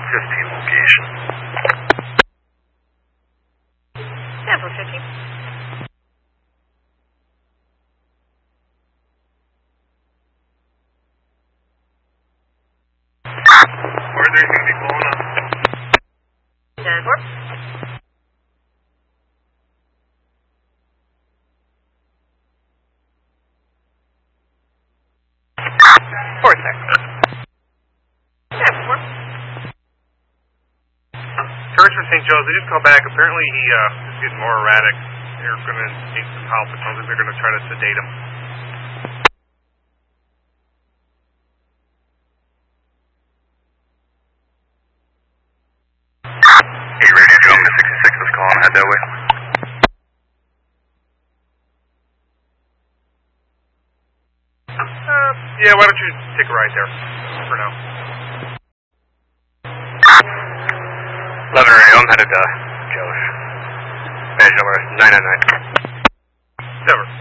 15 location. Sample 15. Where are they going to be blowing up? 10-4. Church for St. Joe's, they just called back. Apparently he is getting more erratic. They're going to need some help. It sounds like they're going to try to sedate him. Hey, Radio Joe, 66 is calling. Head that way. Yeah, why don't you take a ride there for now? 11 Radio, I'm headed to Joe's. Badge number 999. Never.